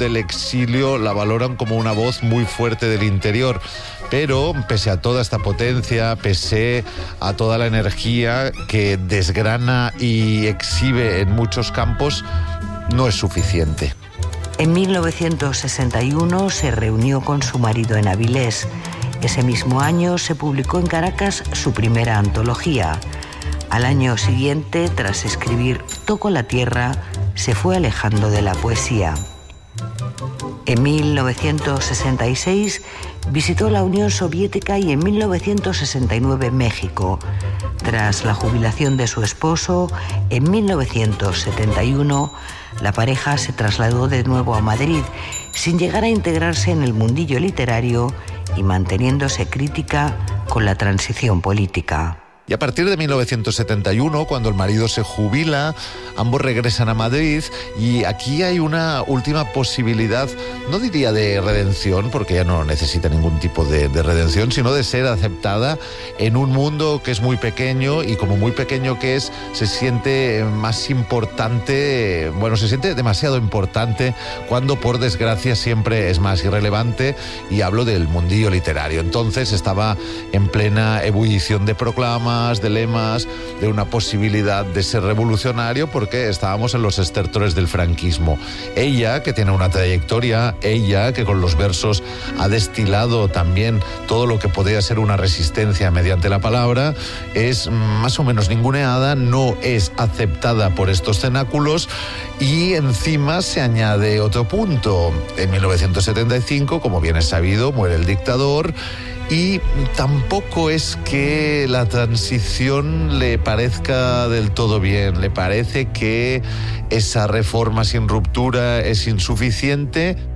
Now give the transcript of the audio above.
del exilio la valoran como una voz muy fuerte del interior. Pero pese a toda esta potencia, pese a toda la energía que desgrana y exhibe en muchos campos, no es suficiente. En 1961 se reunió con su marido en Avilés. Ese mismo año se publicó en Caracas su primera antología. Al año siguiente, tras escribir Toco la tierra, se fue alejando de la poesía. En 1966 visitó la Unión Soviética y en 1969 México. Tras la jubilación de su esposo, en 1971, la pareja se trasladó de nuevo a Madrid, sin llegar a integrarse en el mundillo literario y manteniéndose crítica con la transición política. Y a partir de 1971, cuando el marido se jubila, ambos regresan a Madrid y aquí hay una última posibilidad, no diría de redención, porque ella no necesita ningún tipo de redención, sino de ser aceptada en un mundo que es muy pequeño y como muy pequeño que es, se siente más importante, se siente demasiado importante cuando por desgracia siempre es más irrelevante, y hablo del mundillo literario. Entonces estaba en plena ebullición de proclamas, de lemas, de una posibilidad de ser revolucionario, porque estábamos en los estertores del franquismo. Ella, que tiene una trayectoria, ella, que con los versos ha destilado también todo lo que podría ser una resistencia mediante la palabra, es más o menos ninguneada, no es aceptada por estos cenáculos, y encima se añade otro punto. En 1975, como bien es sabido, muere el dictador, y tampoco es que la transición le parezca del todo bien. Le parece que esa reforma sin ruptura es insuficiente.